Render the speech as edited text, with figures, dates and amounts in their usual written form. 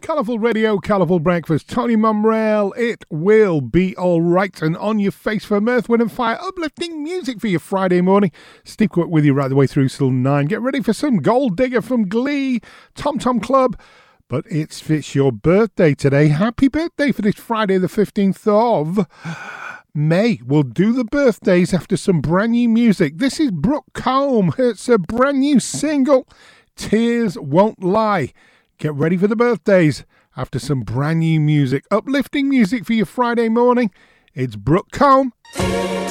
Colourful Radio, Colourful Breakfast. Tony Mumrail, it will be alright. And on your face for Earth, Wind and Fire, uplifting music for your Friday morning. Steve Quick with you right the way through till 9. Get ready for some Gold Digger from Glee, Tom Tom Club. But it's your birthday today. Happy birthday for this Friday the 15th of May. We'll do the birthdays after some brand new music. This is Brooke Combe. It's a brand new single, Tears Won't Lie. Get ready for the birthdays after some brand new music. Uplifting music for your Friday morning. It's Brooke Combe.